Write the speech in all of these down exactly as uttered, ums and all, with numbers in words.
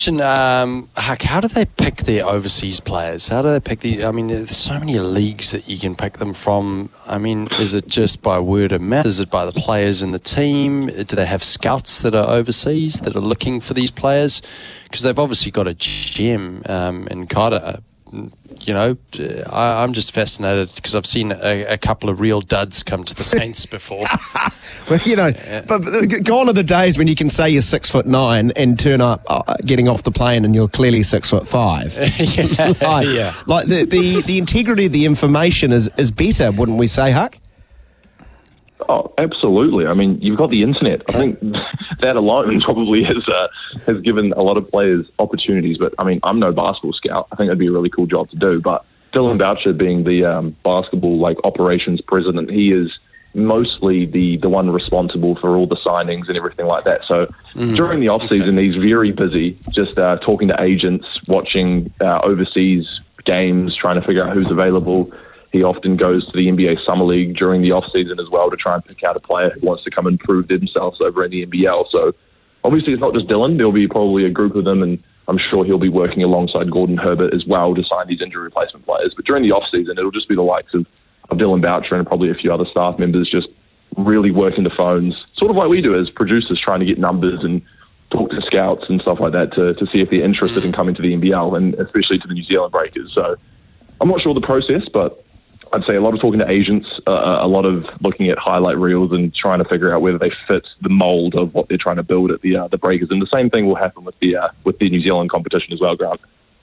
Um, Huck, how do they pick their overseas players? How do they pick the? I mean, there's so many leagues that you can pick them from. I mean, is it just by word of mouth? Is it by the players in the team? Do they have scouts that are overseas that are looking for these players? Because they've obviously got a G M um, in Carter. You know, I, I'm just fascinated because I've seen a, a couple of real duds come to the Saints before. Well, you know, yeah. but, but gone are the days when you can say you're six foot nine and turn up uh, getting off the plane and you're clearly six foot five. yeah, like, yeah. like the, the, the integrity of the information is, is better, wouldn't we say, Huck? Oh, absolutely. I mean, you've got the internet. I think that alone probably has uh, has given a lot of players opportunities. But, I mean, I'm no basketball scout. I think that'd be a really cool job to do. But Dylan Boucher being the um, basketball like operations president, he is mostly the, the one responsible for all the signings and everything like that. So mm, during the off-season, okay. he's very busy just uh, talking to agents, watching uh, overseas games, trying to figure out who's available. He often goes to the N B A Summer League during the off-season as well to try and pick out a player who wants to come and prove themselves over in the N B L. So obviously it's not just Dylan. There'll be probably a group of them, and I'm sure he'll be working alongside Gordon Herbert as well to sign these injury replacement players. But during the off-season, it'll just be the likes of, of Dylan Boucher and probably a few other staff members just really working the phones, sort of like we do as producers, trying to get numbers and talk to scouts and stuff like that to, to see if they're interested in coming to the N B L, and especially to the New Zealand Breakers. So I'm not sure the process, but I'd say a lot of talking to agents, uh, a lot of looking at highlight reels and trying to figure out whether they fit the mould of what they're trying to build at the uh, the Breakers. And the same thing will happen with the uh, with the New Zealand competition as well, Grant.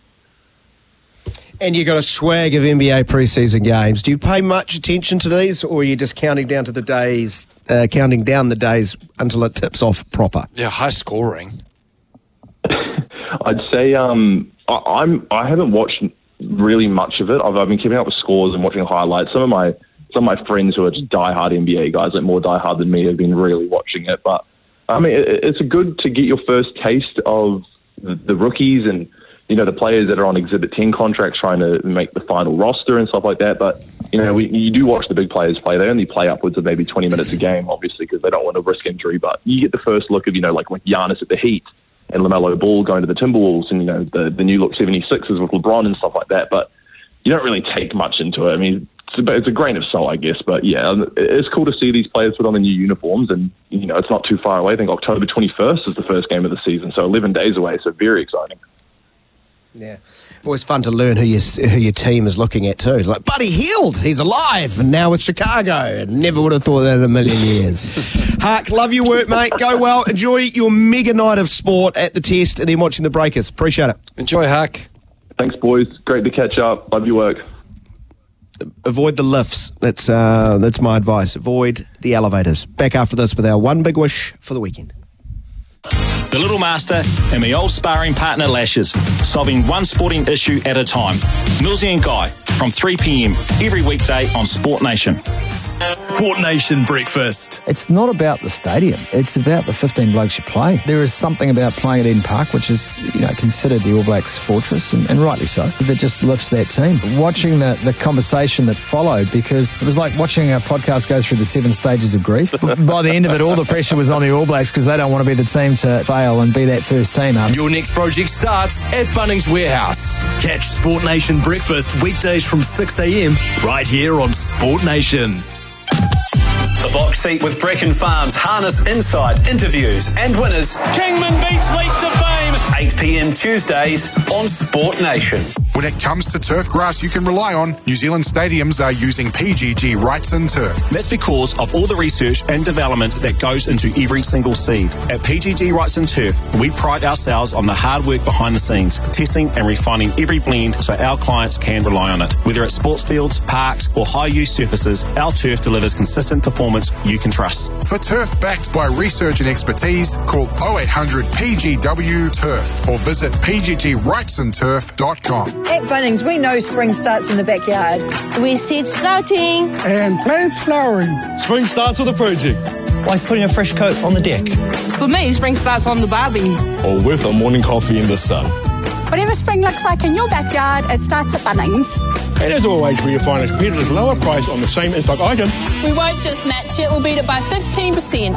And you've got a swag of N B A preseason games. Do you pay much attention to these, or are you just counting down to the days, uh, counting down the days until it tips off proper? Yeah, high scoring. I'd say um, I, I'm I haven't watched really much of it. I've, I've been keeping up with scores and watching highlights. Some of my some of my friends who are just diehard N B A guys, like more diehard than me, have been really watching it. But I mean, it, it's good to get your first taste of the, the rookies and, you know, the players that are on Exhibit ten contracts trying to make the final roster and stuff like that. But, you know, we, you do watch the big players play. They only play upwards of maybe twenty minutes a game, obviously, because they don't want to risk injury. But you get the first look of, you know, like, like Giannis at the Heat and LaMelo Ball going to the Timberwolves and, you know, the, the new look seventy-sixers with LeBron and stuff like that. But you don't really take much into it. I mean, it's a, it's a grain of salt, I guess. But, yeah, it's cool to see these players put on the new uniforms. And, you know, it's not too far away. I think October twenty-first is the first game of the season, so eleven days away. So very exciting. Yeah, always fun to learn who your who your team is looking at too. Like Buddy Hield, he's alive and now with Chicago. Never would have thought that in a million years. Huck, love your work, mate. Go well. Enjoy your mega night of sport at the Test and then watching the Breakers. Appreciate it. Enjoy, Huck. Thanks, boys. Great to catch up. Love your work. Avoid the lifts. That's uh, that's my advice. Avoid the elevators. Back after this with our one big wish for the weekend. The Little Master and my old sparring partner Lashes, solving one sporting issue at a time. Millsy and Guy from three p.m. every weekday on Sport Nation. Sport Nation Breakfast. It's not about the stadium. It's about the fifteen blokes you play. There is something about playing at Eden Park, which is, you know, considered the All Blacks fortress, and, and rightly so, that just lifts that team. Watching the, the conversation that followed, because it was like watching our podcast go through the seven stages of grief. By the end of it, all the pressure was on the All Blacks because they don't want to be the team to fail and be that first team up. Your next project starts at Bunnings Warehouse. Catch Sport Nation Breakfast weekdays from six a.m. right here on Sport Nation. The Box Seat with Brecon Farms Harness Inside, interviews and winners. Kingman beats Leap to fame. eight p.m. Tuesdays on Sport Nation. When it comes to turf grass you can rely on, New Zealand stadiums are using P G G Wrightson Turf. That's because of all the research and development that goes into every single seed. At P G G Wrightson Turf, we pride ourselves on the hard work behind the scenes, testing and refining every blend so our clients can rely on it. Whether it's sports fields, parks or high-use surfaces, our turf delivers consistent performance you can trust. For turf backed by research and expertise, call oh eight hundred P G W turf or visit p g g wrightson turf dot com. At Bunnings, we know spring starts in the backyard. We see sprouting and plants flowering. Spring starts with a project, like putting a fresh coat on the deck. For me, spring starts on the barbie, or with a morning coffee in the sun. Whatever spring looks like in your backyard, it starts at Bunnings. And as always, where you find a competitive lower price on the same in-stock item. We won't just match it, we'll beat it by fifteen percent.